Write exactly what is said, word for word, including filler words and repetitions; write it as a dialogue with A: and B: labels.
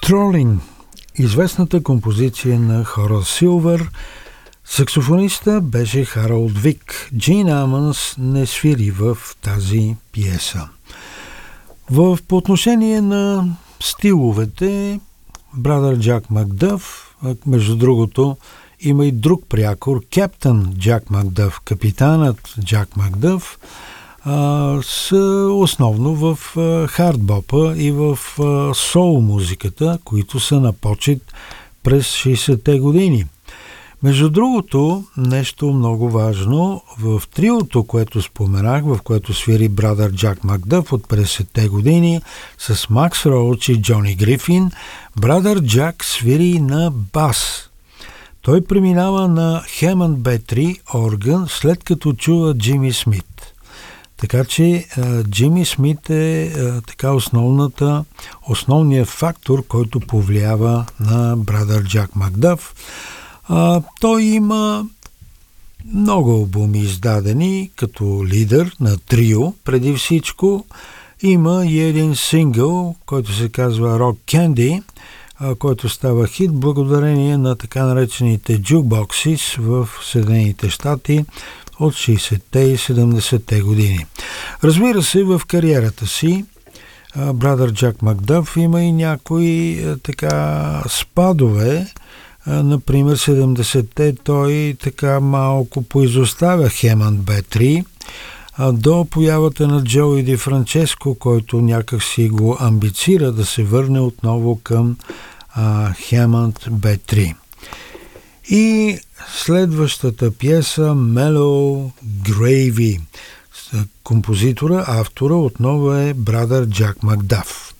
A: Trolling, известната композиция на Хорал Силвър. Саксофониста беше Харолд Вик. Джин Амънс не свири в тази пиеса. В, по отношение на стиловете, брадър Джак Макдъф, между другото, има и друг прякор, Кептън Джак Макдъф, капитанът Джак Макдъф, а, са основно в хардбопа и в а, соул музиката, които са на почет през шейсетте години. Между другото, нещо много важно, в триото, което споменах, в което свири брадър Джак Макдъф от петдесетте години с Макс Роуч и Джони Грифин, брадър Джак свири на бас. Той преминава на Хемънд би три орган, след като чува Джими Смит. Така че Джими Смит е а, така основната, основният фактор, който повлиява на брадър Джак Макдъф. А, той има много албуми издадени като лидер на трио, преди всичко. Има и един сингъл, който се казва Rock Candy, а, който става хит благодарение на така наречените jukeboxes в Съединените щати от шейсетте и седемдесетте години. Разбира се, в кариерата си брадър Джак Макдъф има и някои а, така спадове. Например, седемдесетте той така малко поизоставя Хемънд би три до появата на Джои Ди Франческо, който някак си го амбицира да се върне отново към Хемънд би три. И следващата пиеса Mellow Gravy. Композитора, автора отново е брадър Джак Макдъф.